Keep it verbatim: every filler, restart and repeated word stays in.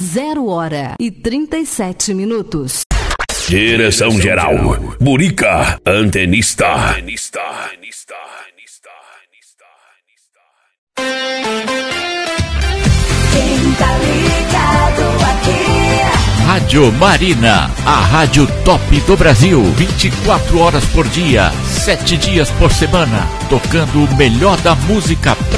Zero hora e trinta e sete minutos. Direção geral, Burica Antenista. Antenista. Quem tá ligado aqui? Rádio Marina, a rádio top do Brasil. vinte e quatro horas por dia, sete dias por semana, tocando o melhor da música pra